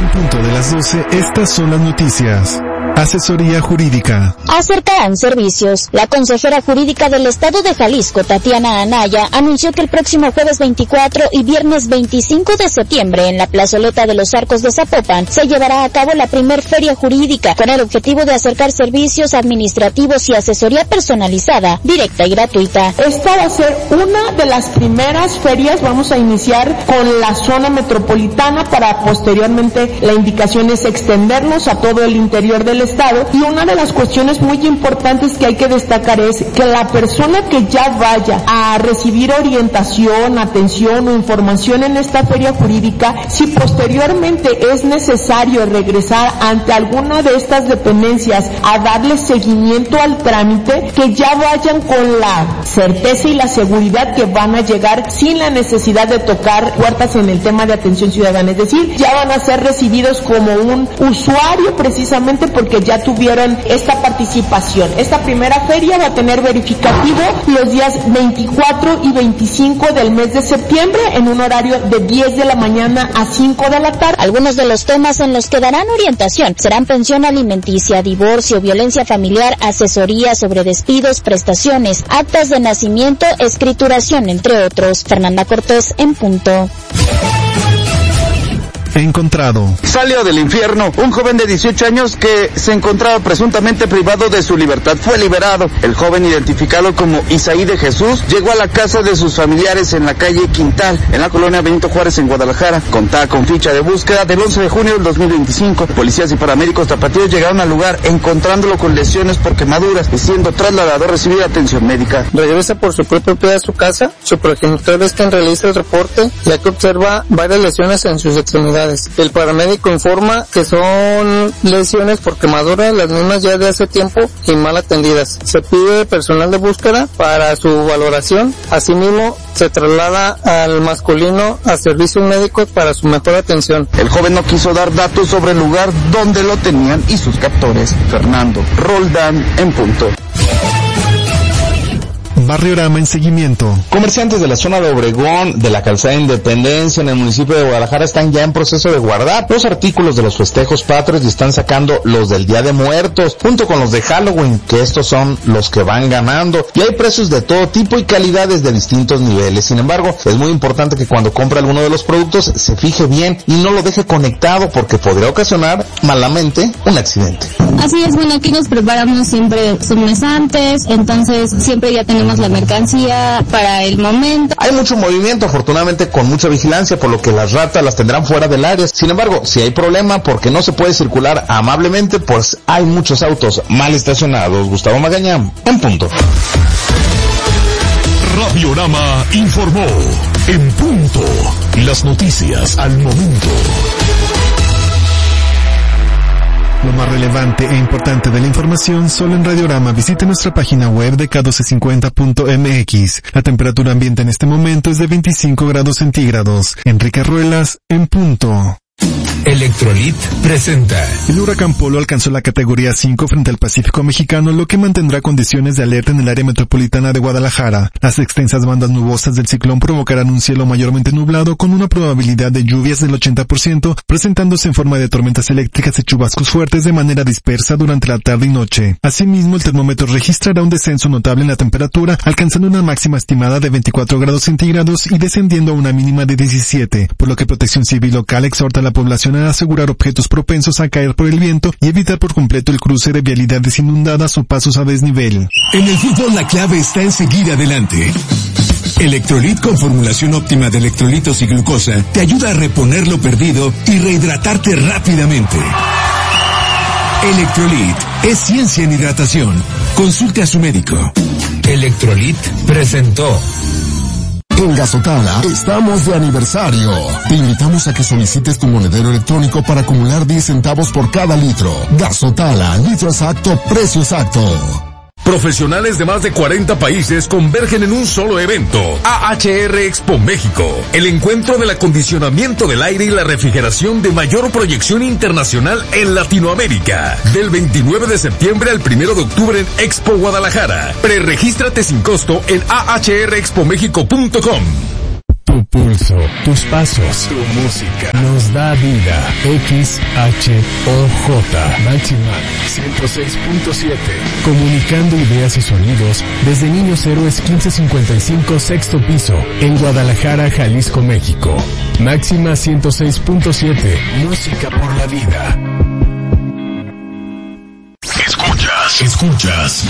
punto de las 12, estas son las noticias. Asesoría jurídica. Acercarán servicios. La consejera jurídica del Estado de Jalisco, Tatiana Anaya, anunció que el próximo jueves 24 y viernes 25 de septiembre en la plazoleta de los Arcos de Zapopan se llevará a cabo la primer feria jurídica con el objetivo de acercar servicios administrativos y asesoría personalizada, directa y gratuita. Esta va a ser una de las primeras ferias. Vamos a iniciar con la zona metropolitana para posteriormente la indicación es extendernos a todo el interior del Estado, y una de las cuestiones muy importantes que hay que destacar es que la persona que ya vaya a recibir orientación, atención o información en esta feria jurídica, si posteriormente es necesario regresar ante alguna de estas dependencias a darle seguimiento al trámite, que ya vayan con la certeza y la seguridad que van a llegar sin la necesidad de tocar puertas en el tema de atención ciudadana, es decir, ya van a ser recibidos como un usuario precisamente porque ya tuvieron esta participación. Esta primera feria va a tener verificativo los días 24 y 25 del mes de septiembre en un horario de 10 de la mañana a 5 de la tarde. Algunos de los temas en los que darán orientación serán pensión alimenticia, divorcio, violencia familiar, asesoría sobre despidos, prestaciones, actas de nacimiento, escrituración, entre otros. Fernanda Cortés, en punto. Encontrado. Salió del infierno. Un joven de 18 años que se encontraba presuntamente privado de su libertad fue liberado. El joven, identificado como Isaí de Jesús, llegó a la casa de sus familiares en la calle Quintal, en la colonia Benito Juárez, en Guadalajara. Contaba con ficha de búsqueda del 11 de junio del 2025. Policías y paramédicos tapatíos llegaron al lugar encontrándolo con lesiones por quemaduras y siendo trasladado a recibir atención médica. Regresa por su propio pie a su casa. Su progenitor es quien realiza el reporte, ya que observa varias lesiones en sus extremidades. El paramédico informa que son lesiones por quemaduras, las mismas ya de hace tiempo y mal atendidas. Se pide personal de búsqueda para su valoración. Asimismo, se traslada al masculino a servicios médicos para su mejor atención. El joven no quiso dar datos sobre el lugar donde lo tenían y sus captores. Fernando Roldán, en punto. Barriorama en seguimiento. Comerciantes de la zona de Obregón, de la calzada Independencia, en el municipio de Guadalajara, están ya en proceso de guardar los artículos de los festejos patrios y están sacando los del Día de Muertos, junto con los de Halloween, que estos son los que van ganando. Y hay precios de todo tipo y calidades de distintos niveles. Sin embargo, es muy importante que cuando compre alguno de los productos se fije bien y no lo deje conectado, porque podría ocasionar malamente un accidente. Así es, bueno, aquí nos preparamos siempre un mes antes, entonces siempre ya tenemos la mercancía para el momento. Hay mucho movimiento, afortunadamente con mucha vigilancia, por lo que las ratas las tendrán fuera del área. Sin embargo, si hay problema porque no se puede circular amablemente, pues hay muchos autos mal estacionados. Gustavo Magaña, en punto. Radiorama informó, en punto, las noticias al momento. Lo más relevante e importante de la información solo en Radiorama. Visite nuestra página web de k1250.mx. La temperatura ambiente en este momento es de 25 grados centígrados. Enrique Ruelas, en punto. Electrolit presenta. El huracán Polo alcanzó la categoría 5 frente al Pacífico mexicano, lo que mantendrá condiciones de alerta en el área metropolitana de Guadalajara. Las extensas bandas nubosas del ciclón provocarán un cielo mayormente nublado con una probabilidad de lluvias del 80%, presentándose en forma de tormentas eléctricas y chubascos fuertes de manera dispersa durante la tarde y noche. Asimismo, el termómetro registrará un descenso notable en la temperatura, alcanzando una máxima estimada de 24 grados centígrados y descendiendo a una mínima de 17, por lo que Protección Civil local exhorta a la población a asegurar objetos propensos a caer por el viento y evitar por completo el cruce de vialidades inundadas o pasos a desnivel. En el fútbol la clave está en seguir adelante. Electrolit con formulación óptima de electrolitos y glucosa te ayuda a reponer lo perdido y rehidratarte rápidamente. Electrolit es ciencia en hidratación. Consulte a su médico. Electrolit presentó. En Gasotala estamos de aniversario. Te invitamos a que solicites tu monedero electrónico para acumular 10 centavos por cada litro. Gasotala, litro exacto, precio exacto. Profesionales de más de 40 países convergen en un solo evento. AHR Expo México. El encuentro del acondicionamiento del aire y la refrigeración de mayor proyección internacional en Latinoamérica. Del 29 de septiembre al 1 de octubre en Expo Guadalajara. Preregístrate sin costo en ahrexpomexico.com. pulso, tus pasos, tu música, nos da vida. XHOJ, Máxima 106.7, comunicando ideas y sonidos desde Niños Héroes 1555, sexto piso, en Guadalajara, Jalisco, México. Máxima 106.7, música por la vida. Escuchas